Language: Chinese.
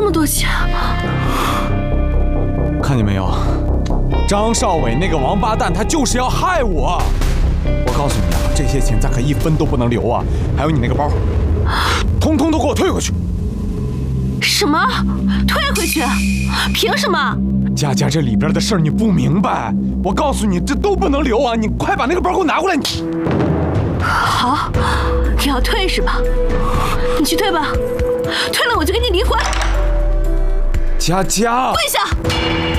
么多钱？ 看见没有，张少伟那个王八蛋，他就是要害我。我告诉你啊，这些钱咱可一分都不能留啊！还有你那个包，通通都给我退回去！ 什么？退回去？凭什么？ 佳佳，这里边的事儿你不明白。我告诉你，这都不能留啊！你快把那个包给我拿过来！ 好，你要退是吧？你去退吧，退了我就跟你离婚。 佳佳， 跪下！